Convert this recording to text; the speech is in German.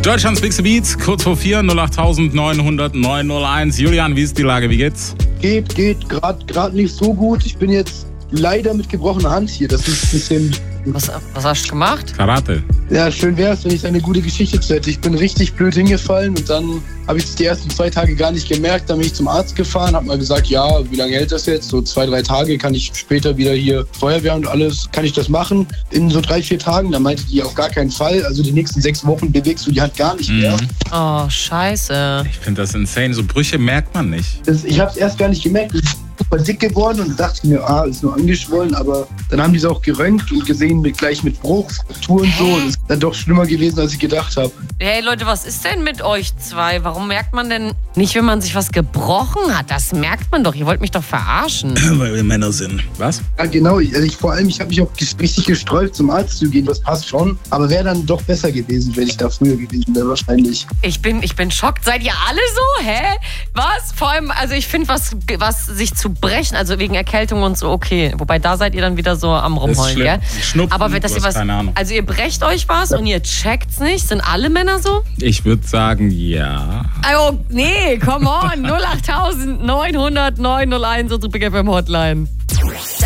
Deutschlands Big Beats, kurz vor 4, 08000 900 901. Julian, wie ist die Lage? Wie geht's? Geht gerade nicht so gut. Ich bin jetzt leider mit gebrochener Hand hier. Das ist ein bisschen... Was hast du gemacht? Karate. Ja, schön wäre es, wenn ich eine gute Geschichte zu hätte. Ich bin richtig blöd hingefallen und dann habe ich es die ersten 2 Tage gar nicht gemerkt. Dann bin ich zum Arzt gefahren, habe mal gesagt, ja, wie lange hält das jetzt? So 2, 3 Tage kann ich später wieder hier Feuerwehr und alles, kann ich das machen? In so 3, 4 Tagen, da meinte die auf gar keinen Fall. Also die nächsten 6 Wochen bewegst du die Hand gar nicht mehr. Oh, scheiße. Ich finde das insane. So Brüche merkt man nicht. Ich habe es erst gar nicht gemerkt. Ich bin super dick geworden und dachte mir, ist nur angeschwollen. Aber dann haben die es auch geröntgt und gesehen, gleich mit Bruch, Fraktur und so. Das ist dann doch schlimmer gewesen, als ich gedacht habe. Hey Leute, was ist denn mit euch zwei? Warum merkt man denn nicht, wenn man sich was gebrochen hat? Das merkt man doch. Ihr wollt mich doch verarschen. Weil wir Männer sind. Was? Ja, genau. Ich habe mich auch richtig gesträubt, zum Arzt zu gehen. Das passt schon. Aber wäre dann doch besser gewesen, wenn ich da früher gewesen wäre, wahrscheinlich. Ich bin schockt. Seid ihr alle so? Hä? Was? Vor allem, also ich finde, was sich zu brechen, also wegen Erkältung und so, okay. Wobei, da seid ihr dann wieder so am Rumheulen, gell? Schnupfen, aber dass ihr was, keine Ahnung. Also ihr brecht euch was und ihr checkt's nicht? Sind alle Männer so? Ich würde sagen, ja. Oh, nee, come on. 08000 900 901, unsere Big FM Hotline.